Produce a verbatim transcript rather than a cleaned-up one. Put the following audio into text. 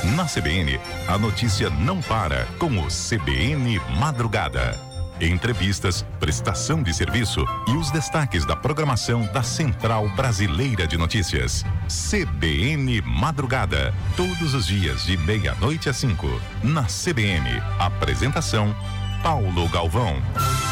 Na C B N, a notícia não para com o C B N Madrugada. Entrevistas, prestação de serviço e os destaques da programação da Central Brasileira de Notícias. C B N Madrugada. Todos os dias de meia-noite às cinco. Na C B N. Apresentação: Paulo Galvão.